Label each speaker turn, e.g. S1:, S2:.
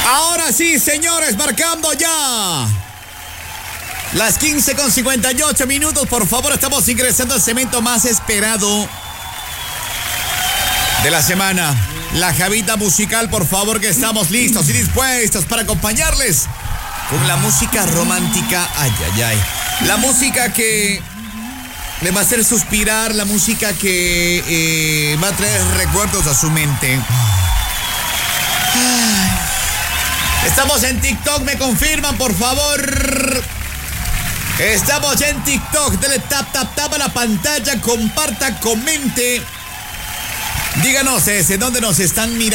S1: Ahora sí, señores, marcando ya las 15:58. Por favor, estamos ingresando al segmento más esperado de la semana. La Javita musical, por favor, que estamos listos y dispuestos para acompañarles con la música romántica. Ay, ay, ay. La música que le va a hacer suspirar, la música que va a traer recuerdos a su mente. Estamos en TikTok, me confirman, por favor. Estamos en TikTok. Dele tap, tap, tap a la pantalla. Comparta, comente. Díganos desde dónde nos están mirando.